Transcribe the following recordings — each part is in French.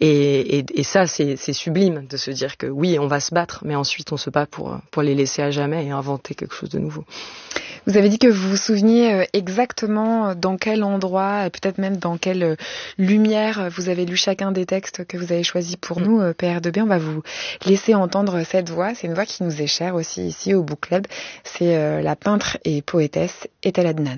Et ça, c'est sublime de se dire que oui, on va se battre, mais ensuite on se bat pour les laisser à jamais et inventer quelque chose de nouveau. Vous avez dit que vous vous souveniez exactement dans quel endroit, et peut-être même dans quelle lumière vous avez lu chacun des textes que vous avez choisis pour nous, PR2B. On va vous laisser entendre cette voix. C'est une voix qui nous est chère aussi ici au Book Club. C'est la peintre et poétesse Etel Adnan.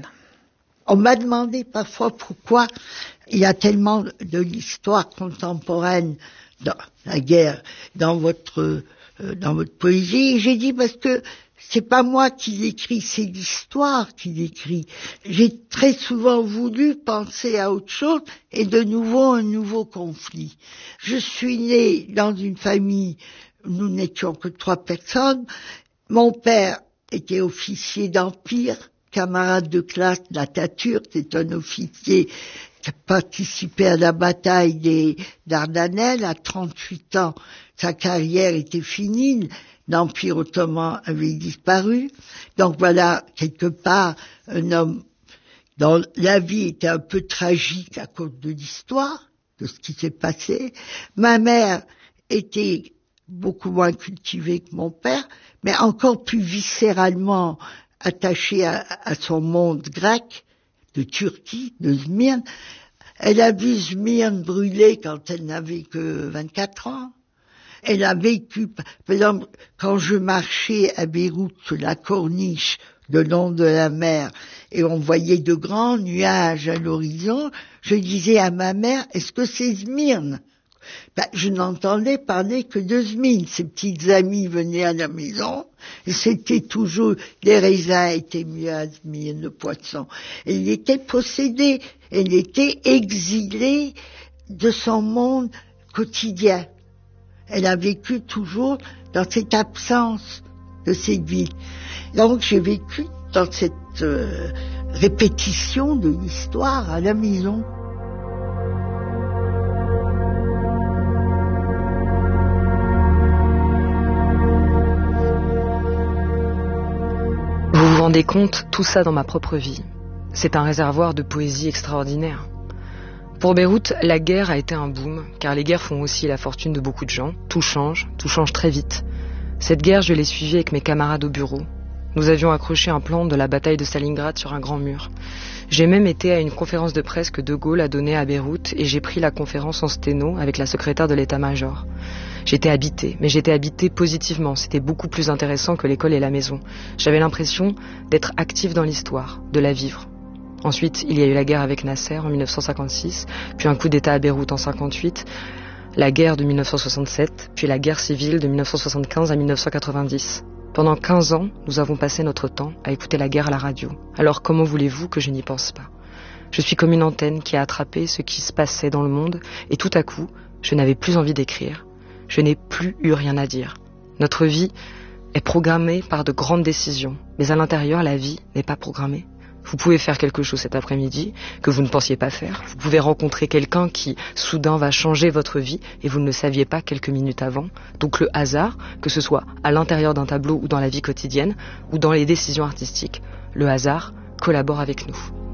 On m'a demandé parfois pourquoi il y a tellement de l'histoire contemporaine dans la guerre, dans votre poésie. Et j'ai dit parce que c'est pas moi qui l'écris, c'est l'histoire qui l'écrit. J'ai très souvent voulu penser à autre chose et de nouveau un nouveau conflit. Je suis née dans une famille, nous n'étions que 3 personnes. Mon père était officier d'Empire, camarade de classe d'Atatürk, c'est un officier qui a participé à la bataille des Dardanelles. À 38 ans, sa carrière était finie. L'Empire ottoman avait disparu. Donc voilà, quelque part, un homme dont la vie était un peu tragique à cause de l'histoire, de ce qui s'est passé. Ma mère était beaucoup moins cultivée que mon père, mais encore plus viscéralement attachée à son monde grec, de Turquie, de Smyrne. Elle a vu Smyrne brûler quand elle n'avait que 24 ans. Elle a vécu, par exemple, quand je marchais à Beyrouth sur la corniche le long de la mer et on voyait de grands nuages à l'horizon, je disais à ma mère, est-ce que c'est Smyrne? Je n'entendais parler que de Smyrne. Ses petites amies venaient à la maison et c'était toujours, les raisins étaient mieux à Smyrne, le poisson. Elle était possédée, elle était exilée de son monde quotidien. Elle a vécu toujours dans cette absence de cette vie. Donc j'ai vécu dans cette répétition de l'histoire à la maison. Vous vous rendez compte, tout ça dans ma propre vie. C'est un réservoir de poésie extraordinaire. Pour Beyrouth, la guerre a été un boom, car les guerres font aussi la fortune de beaucoup de gens. Tout change très vite. Cette guerre, je l'ai suivie avec mes camarades au bureau. Nous avions accroché un plan de la bataille de Stalingrad sur un grand mur. J'ai même été à une conférence de presse que De Gaulle a donnée à Beyrouth et j'ai pris la conférence en sténo avec la secrétaire de l'état-major. J'étais habitée, mais j'étais habitée positivement. C'était beaucoup plus intéressant que l'école et la maison. J'avais l'impression d'être active dans l'histoire, de la vivre. Ensuite, il y a eu la guerre avec Nasser en 1956, puis un coup d'État à Beyrouth en 1958, la guerre de 1967, puis la guerre civile de 1975 à 1990. Pendant 15 ans, nous avons passé notre temps à écouter la guerre à la radio. Alors comment voulez-vous que je n'y pense pas? Je suis comme une antenne qui a attrapé ce qui se passait dans le monde, et tout à coup, je n'avais plus envie d'écrire. Je n'ai plus eu rien à dire. Notre vie est programmée par de grandes décisions, mais à l'intérieur, la vie n'est pas programmée. Vous pouvez faire quelque chose cet après-midi que vous ne pensiez pas faire. Vous pouvez rencontrer quelqu'un qui, soudain, va changer votre vie et vous ne le saviez pas quelques minutes avant. Donc le hasard, que ce soit à l'intérieur d'un tableau ou dans la vie quotidienne ou dans les décisions artistiques, le hasard collabore avec nous.